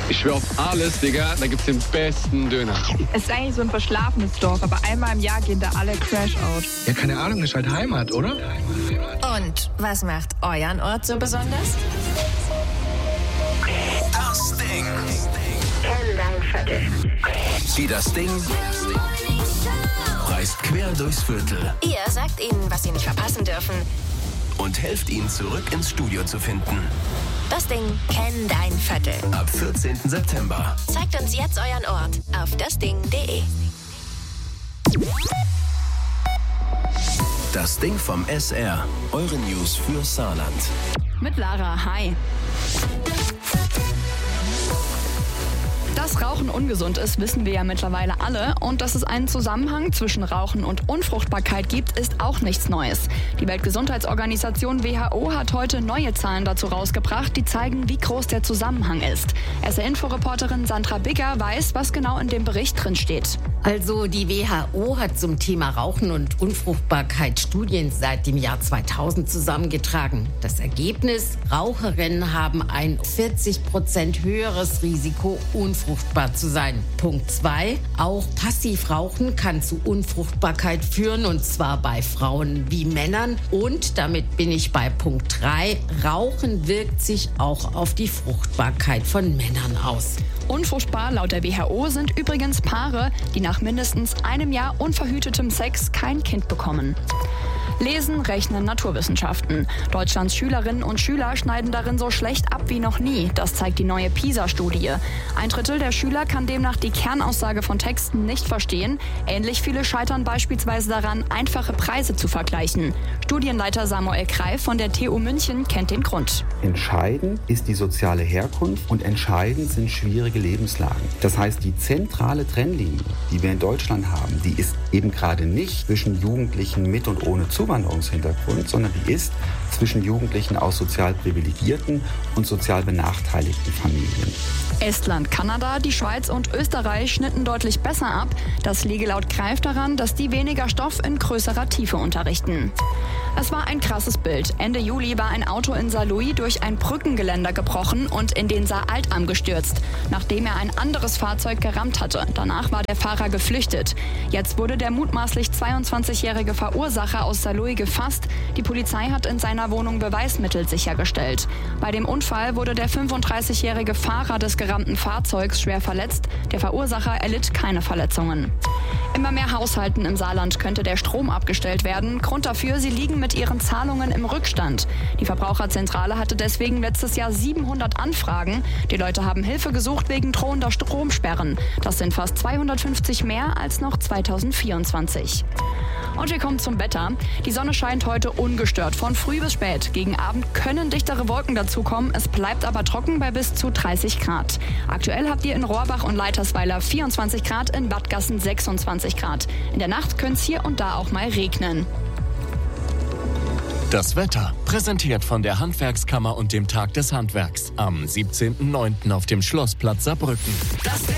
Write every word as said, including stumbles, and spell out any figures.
Ich schwör auf alles, Digga, da gibt's den besten Döner. Es ist eigentlich so ein verschlafenes Dorf, aber einmal im Jahr gehen da alle Crash-out. Ja, keine Ahnung, ist halt Heimat, oder? Und was macht euren Ort so besonders? Das Ding. Kenn dein Viertel. Die Das Ding reist quer durchs Viertel Ihr sagt ihnen, was sie nicht verpassen dürfen. und helft ihnen zurück ins Studio zu finden. Das Ding Kenn dein Viertel. Ab vierzehnten September. Zeigt uns jetzt euren Ort auf dasding punkt de. Das Ding vom S R. Eure News für Saarland. Mit Lara, hi. Dass Rauchen ungesund ist, wissen wir ja mittlerweile alle. Und dass es einen Zusammenhang zwischen Rauchen und Unfruchtbarkeit gibt, ist auch nichts Neues. Die Weltgesundheitsorganisation W H O hat heute neue Zahlen dazu rausgebracht, die zeigen, wie groß der Zusammenhang ist. S R-Info-Reporterin Sandra Bigger weiß, was genau in dem Bericht drin steht. Also die W H O hat zum Thema Rauchen und Unfruchtbarkeit Studien seit dem Jahr zweitausend zusammengetragen. Das Ergebnis: Raucherinnen haben ein vierzig Prozent höheres Risiko, unfruchtbar zu sein. Punkt zwei. Auch Passivrauchen kann zu Unfruchtbarkeit führen, und zwar bei Frauen wie Männern. Und damit bin ich bei Punkt drei. Rauchen wirkt sich auch auf die Fruchtbarkeit von Männern aus. Unfruchtbar laut der W H O sind übrigens Paare, die nach mindestens einem Jahr unverhütetem Sex kein Kind bekommen. Lesen, Rechnen, Naturwissenschaften. Deutschlands Schülerinnen und Schüler schneiden darin so schlecht ab wie noch nie. Das zeigt die neue PISA-Studie. Ein Drittel der Schüler kann demnach die Kernaussage von Texten nicht verstehen. Ähnlich viele scheitern beispielsweise daran, einfache Preise zu vergleichen. Studienleiter Samuel Greif von der T U München kennt den Grund. Entscheidend ist die soziale Herkunft und entscheidend sind schwierige Lebenslagen. Das heißt, die zentrale Trennlinie, die wir in Deutschland haben, die ist eben gerade nicht zwischen Jugendlichen mit und ohne Zuwanderungshintergrund, sondern die ist zwischen Jugendlichen aus sozial privilegierten und sozial benachteiligten Familien. Estland, Kanada, die Schweiz und Österreich schnitten deutlich besser ab. Das liege laut Greif daran, dass die weniger Stoff in größerer Tiefe unterrichten. Es war ein krasses Bild. Ende Juli war ein Auto in Saarlouis durch ein Brückengeländer gebrochen und in den Saar-Altarm gestürzt, nachdem er ein anderes Fahrzeug gerammt hatte. Danach war der Fahrer geflüchtet. Jetzt wurde der mutmaßlich zweiundzwanzigjährige Verursacher aus Saarlouis gefasst. Die Polizei hat in seiner Wohnung Beweismittel sichergestellt. Bei dem Unfall wurde der fünfunddreißigjährige Fahrer des gerammten Fahrzeugs schwer verletzt. Der Verursacher erlitt keine Verletzungen. Immer mehr Haushalten im Saarland könnte der Strom abgestellt werden. Grund dafür, sie liegen mit ihren Zahlungen im Rückstand. Die Verbraucherzentrale hatte deswegen letztes Jahr siebenhundert Anfragen. Die Leute haben Hilfe gesucht wegen drohender Stromsperren. Das sind fast zweihundertfünfzig mehr als noch zweitausendvierundzwanzig. Und wir kommen zum Wetter. Die Sonne scheint heute ungestört von früh bis spät. Gegen Abend können dichtere Wolken dazukommen. Es bleibt aber trocken bei bis zu dreißig Grad. Aktuell habt ihr in Rohrbach und Leitersweiler vierundzwanzig Grad, in Wattgassen sechsundzwanzig Grad. In der Nacht könnte es hier und da auch mal regnen. Das Wetter, präsentiert von der Handwerkskammer und dem Tag des Handwerks. Am siebzehnten neunten auf dem Schlossplatz Saarbrücken. Das